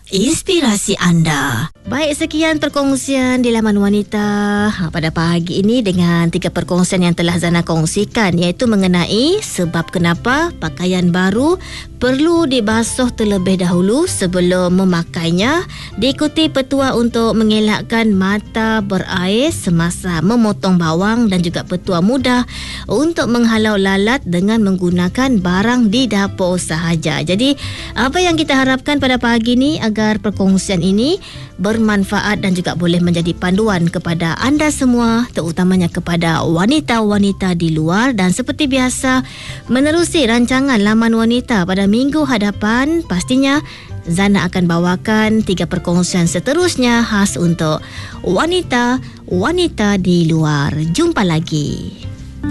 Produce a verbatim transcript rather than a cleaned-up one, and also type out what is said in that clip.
inspirasi anda. Baik, sekian perkongsian di laman wanita ha, pada pagi ini dengan tiga perkongsian yang telah Zana kongsikan, iaitu mengenai sebab kenapa pakaian baru perlu dibasuh terlebih dahulu sebelum memakainya, diikuti petua untuk mengelakkan mata berair semasa memotong bawang dan juga petua mudah untuk menghalau lalat dengan menggunakan barang di dapur sahaja. Jadi apa yang kita harapkan pada pagi ini agar perkongsian ini bermanfaat dan juga boleh menjadi panduan kepada anda semua, terutamanya kepada wanita-wanita di luar. Dan seperti biasa, menerusi rancangan Laman Wanita pada minggu hadapan, pastinya Zana akan bawakan tiga perkongsian seterusnya khas untuk wanita-wanita di luar. Jumpa lagi.